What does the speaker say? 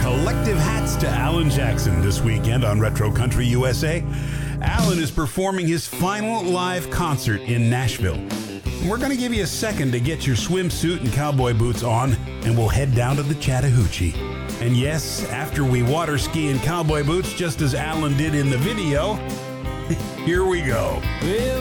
collective hats to Alan Jackson this weekend on Retro Country USA. Alan is performing his final live concert in Nashville. We're going to give you a second to get your swimsuit and cowboy boots on, and we'll head down to the Chattahoochee. And yes, after we water ski in cowboy boots, just as Alan did in the video, here we go.